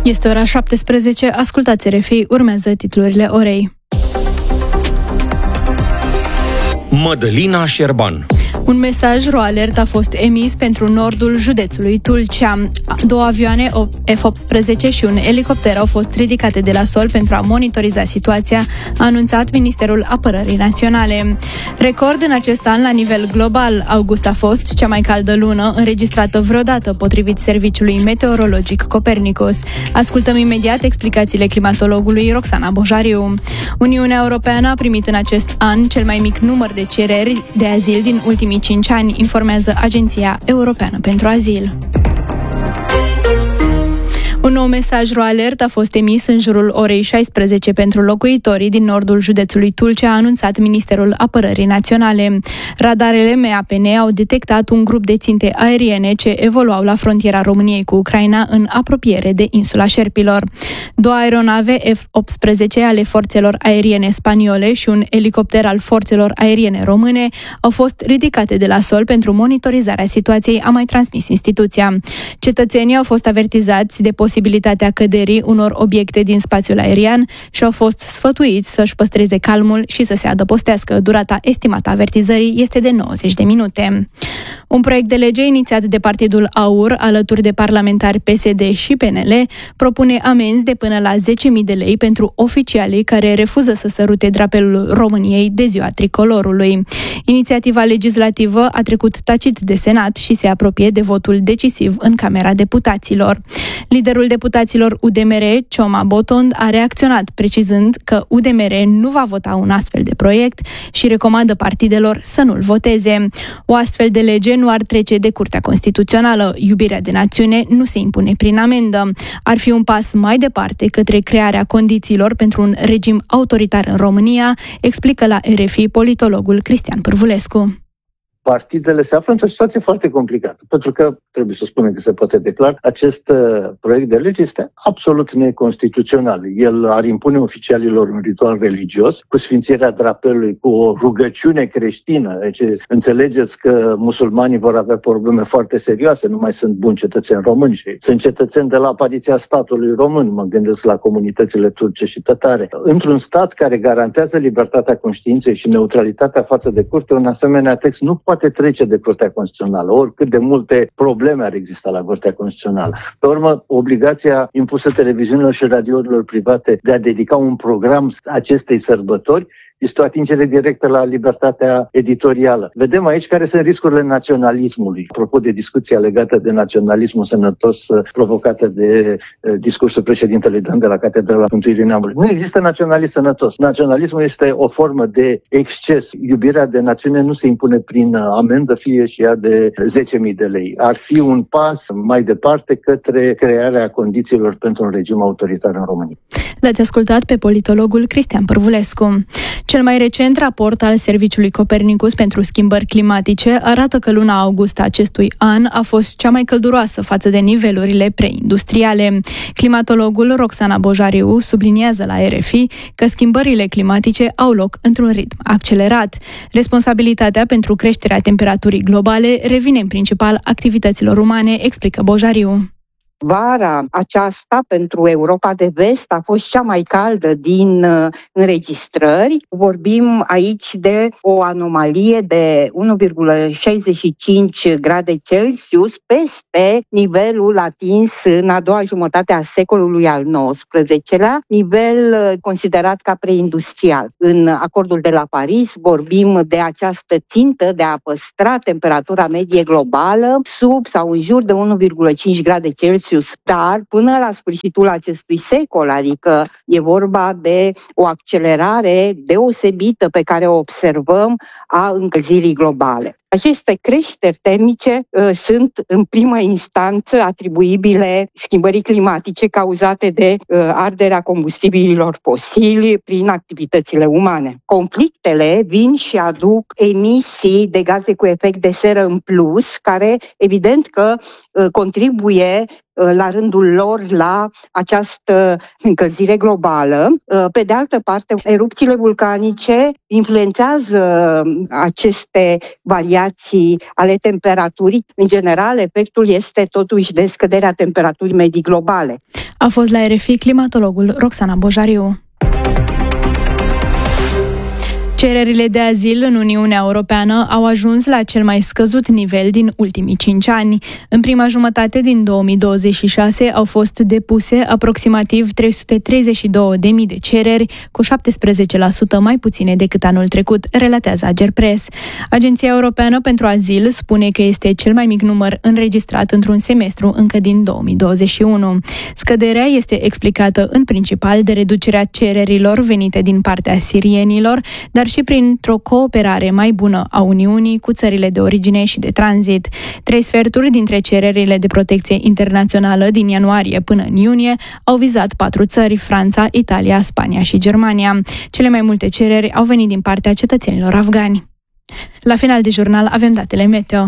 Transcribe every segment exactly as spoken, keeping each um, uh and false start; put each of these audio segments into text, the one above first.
Este ora șaptesprezece, ascultați R F I, urmează titlurile orei. Mădălina Șerban. Un mesaj ro-alert a fost emis pentru nordul județului Tulcea. Două avioane F optsprezece și un elicopter au fost ridicate de la sol pentru a monitoriza situația, a anunțat Ministerul Apărării Naționale. Record în acest an la nivel global. August a fost cea mai caldă lună înregistrată vreodată, potrivit Serviciului Meteorologic Copernicus. Ascultăm imediat explicațiile climatologului Roxana Bojariu. Uniunea Europeană a primit în acest an cel mai mic număr de cereri de azil din ultimii cinci ani, informează Agenția Europeană pentru Azil. Un nou mesaj ro-alert a fost emis în jurul orei șaisprezece pentru locuitorii din nordul județului Tulcea, a anunțat Ministerul Apărării Naționale. Radarele M A P N au detectat un grup de ținte aeriene ce evoluau la frontiera României cu Ucraina în apropiere de insula Șerpilor. Două aeronave F optsprezece ale forțelor aeriene spaniole și un elicopter al forțelor aeriene române au fost ridicate de la sol pentru monitorizarea situației, a mai transmis instituția. Cetățenii au fost avertizați de posibilitatea căderii unor obiecte din spațiul aerian și au fost sfătuiți să-și păstreze calmul și să se adăpostească. Durata estimată a avertizării este de nouăzeci de minute. Un proiect de lege inițiat de Partidul AUR, alături de parlamentari P S D și P N L, propune amenzi de până la zece mii de lei pentru oficialii care refuză să sărute drapelul României de ziua tricolorului. Inițiativa legislativă a trecut tacit de Senat și se apropie de votul decisiv în Camera Deputaților. Liderul deputaților U D M R, Cioma Botond, a reacționat precizând că U D M R nu va vota un astfel de proiect și recomandă partidelor să nu-l voteze. O astfel de lege nu ar trece de Curtea Constituțională. Iubirea de națiune nu se impune prin amendă. Ar fi un pas mai departe către crearea condițiilor pentru un regim autoritar în România, explică la R F I politologul Cristian Pârvulescu. Partidele se află într-o situație foarte complicată, pentru că, trebuie să spunem că se poate declara, acest uh, proiect de lege este absolut neconstituțional. El ar impune oficialilor un ritual religios cu sfințirea drapelului, cu o rugăciune creștină. Deci înțelegeți că musulmanii vor avea probleme foarte serioase, nu mai sunt buni cetățeni români și sunt cetățeni de la apariția statului român, mă gândesc la comunitățile turce și tatare. Într-un stat care garantează libertatea conștiinței și neutralitatea față de curte, un asemenea text nu poate trece de Curtea Constituțională, oricât de multe probleme ar exista la Curtea Constituțională. Pe urmă, obligația impusă televiziunilor și radiourilor private de a dedica un program acestei sărbători este o atingere directă la libertatea editorială. Vedem aici care sunt riscurile naționalismului. Apropo de discuția legată de naționalismul sănătos provocată de discursul președintelui Dan de la Catedrala Mântuirii Neamului. Nu există naționalism sănătos. Naționalismul este o formă de exces. Iubirea de națiune nu se impune prin amendă, fie și ea de zece mii de lei. Ar fi un pas mai departe către crearea condițiilor pentru un regim autoritar în România. L-ați ascultat pe politologul Cristian Pârvulescu. Cel mai recent raport al Serviciului Copernicus pentru schimbări climatice arată că luna august a acestui an a fost cea mai călduroasă față de nivelurile preindustriale. Climatologul Roxana Bojariu subliniază la R F I că schimbările climatice au loc într-un ritm accelerat. Responsabilitatea pentru creșterea temperaturii globale revine în principal activităților umane, explică Bojariu. Vara aceasta pentru Europa de Vest a fost cea mai caldă din uh, înregistrări. Vorbim aici de o anomalie de unu virgulă șaizeci și cinci grade Celsius peste nivelul atins în a doua jumătate a secolului al nouăsprezecelea, nivel uh, considerat ca preindustrial. În acordul de la Paris vorbim de această țintă de a păstra temperatura medie globală sub sau în jur de unu virgulă cinci grade Celsius. Dar până la sfârșitul acestui secol, adică e vorba de o accelerare deosebită pe care o observăm a încălzirii globale. Aceste creșteri termice uh, sunt în primă instanță atribuibile schimbării climatice cauzate de uh, arderea combustibililor fosili prin activitățile umane. Conflictele vin și aduc emisii de gaze cu efect de seră în plus, care evident că uh, contribuie la rândul lor la această încălzire globală. Pe de altă parte, erupțiile vulcanice influențează aceste variații ale temperaturii. În general, efectul este totuși de scăderea temperaturii medii globale. A fost la R F I climatologul Roxana Bojariu. Cererile de azil în Uniunea Europeană au ajuns la cel mai scăzut nivel din ultimii cinci ani. În prima jumătate din două mii douăzeci și șase au fost depuse aproximativ trei sute treizeci și două de mii de cereri, cu șaptesprezece la sută mai puține decât anul trecut, relatează Agerpres. Agenția Europeană pentru Azil spune că este cel mai mic număr înregistrat într-un semestru încă din două mii douăzeci și unu. Scăderea este explicată în principal de reducerea cererilor venite din partea sirienilor, dar și printr-o cooperare mai bună a Uniunii cu țările de origine și de tranzit. Trei sferturi dintre cererile de protecție internațională din ianuarie până în iunie au vizat patru țări: Franța, Italia, Spania și Germania. Cele mai multe cereri au venit din partea cetățenilor afgani. La final de jurnal avem datele meteo.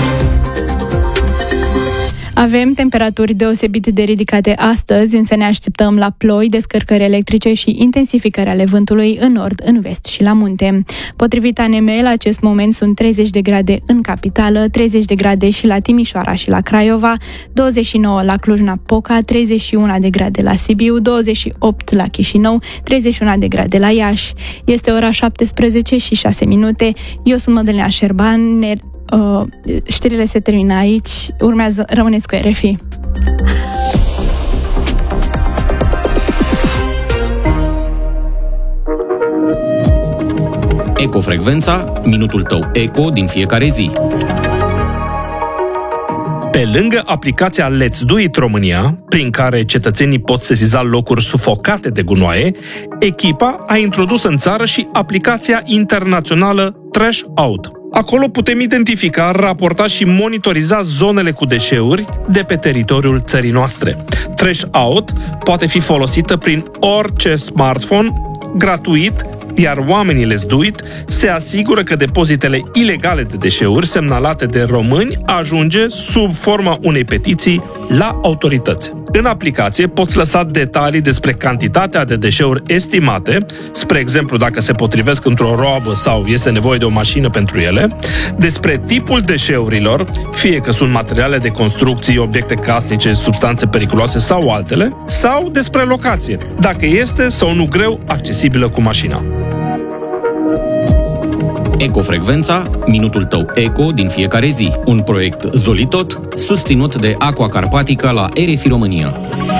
Avem temperaturi deosebit de ridicate astăzi, însă ne așteptăm la ploi, descărcări electrice și intensificări ale vântului în nord, în vest și la munte. Potrivit A N M, la acest moment sunt treizeci de grade în capitală, treizeci de grade și la Timișoara și la Craiova, douăzeci și nouă la Cluj-Napoca, treizeci și unu de grade la Sibiu, douăzeci și opt la Chișinău, treizeci și unu de grade la Iași. Este ora șaptesprezece și șase minute. Eu sunt Mădălina Șerban. Ne Uh, știrile se termină aici. Urmează, rămâneți cu R F I. Ecofrecvența, minutul tău eco din fiecare zi. Pe lângă aplicația Let's Do It România, prin care cetățenii pot sesiza locuri sufocate de gunoaie, echipa a introdus în țară și aplicația internațională Trash Out. Acolo putem identifica, raporta și monitoriza zonele cu deșeuri de pe teritoriul țării noastre. Trash Out poate fi folosită prin orice smartphone, gratuit, iar oamenii Let's Do It se asigură că depozitele ilegale de deșeuri semnalate de români ajunge sub forma unei petiții la autorități. În aplicație poți lăsa detalii despre cantitatea de deșeuri estimate, spre exemplu dacă se potrivesc într-o roabă sau este nevoie de o mașină pentru ele, despre tipul deșeurilor, fie că sunt materiale de construcții, obiecte casnice, substanțe periculoase sau altele, sau despre locație, dacă este sau nu greu accesibilă cu mașina. Ecofrecvența, minutul tău eco din fiecare zi. Un proiect Zolitot, susținut de Aqua Carpatica la R F I România.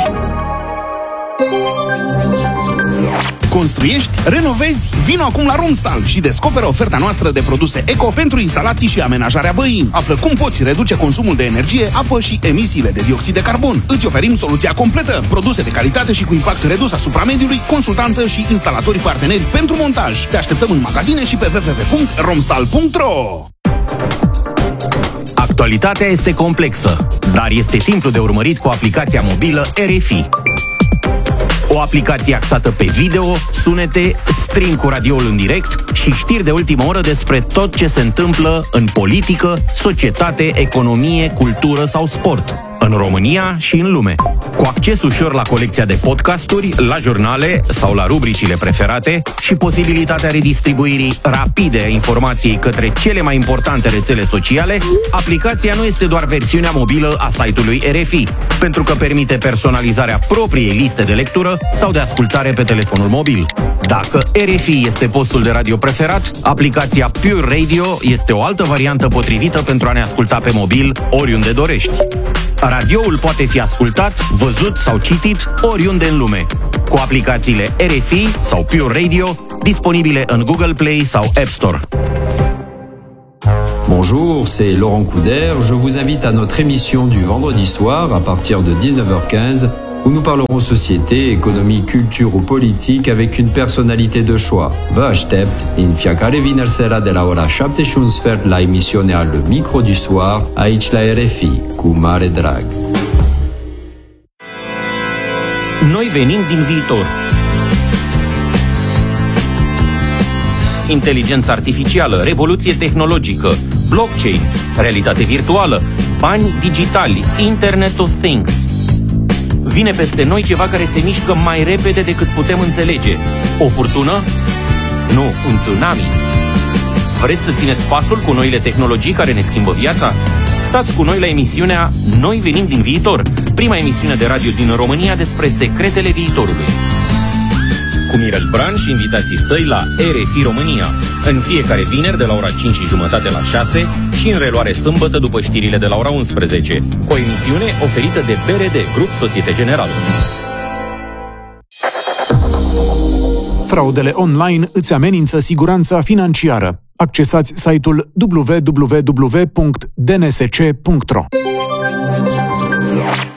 Construiești? Renovezi? Vino acum la Romstal și descoperă oferta noastră de produse eco pentru instalații și amenajarea băii. Află cum poți reduce consumul de energie, apă și emisiile de dioxid de carbon. Îți oferim soluția completă, produse de calitate și cu impact redus asupra mediului, consultanță și instalatori parteneri pentru montaj. Te așteptăm în magazine și pe w w w punct romstal punct r o. Actualitatea este complexă, dar este simplu de urmărit cu aplicația mobilă R F I. O aplicație axată pe video, sunete, stream cu radioul în direct și știri de ultimă oră despre tot ce se întâmplă în politică, societate, economie, cultură sau sport, în România și în lume. Cu acces ușor la colecția de podcasturi, la jurnale sau la rubricile preferate și posibilitatea redistribuirii rapide a informației către cele mai importante rețele sociale, aplicația nu este doar versiunea mobilă a site-ului R F I, pentru că permite personalizarea propriei liste de lectură sau de ascultare pe telefonul mobil. Dacă R F I este postul de radio preferat, aplicația Pure Radio este o altă variantă potrivită pentru a ne asculta pe mobil oriunde dorești. Radioul poate fi ascultat, văzut sau citit oriunde în lume, cu aplicațiile R F I sau Pure Radio, disponibile în Google Play sau App Store. Bonjour, c'est Laurent Couder. Je vous invite à notre émission du vendredi soir à partir de dix-neuf heures quinze où nous parlerons société, économie, culture ou politique avec une personnalité de choix. Vă aștept în fiecare vineri seara de la ora șapte și un sfert la emisiunea Le Micro du Soir, aici la R F I, cu mare drag. Noi venim din viitor. Inteligență artificială, revoluție tehnologică, blockchain, realitate virtuală, bani digitali, Internet of Things. Vine peste noi ceva care se mișcă mai repede decât putem înțelege. O furtună? Nu, un tsunami. Vreți să țineți pasul cu noile tehnologii care ne schimbă viața? Stați cu noi la emisiunea Noi venim din viitor, prima emisiune de radio din România despre secretele viitorului. Cu Mirel Bran și invitații săi la R F I România, în fiecare vineri de la ora cinci și jumătate la șase și în reluare sâmbătă după știrile de la ora unsprezece. O emisiune oferită de B R D, Grup Societe Generală. Fraudele online îți amenință siguranța financiară. Accesați site-ul w w w punct d n s c punct r o.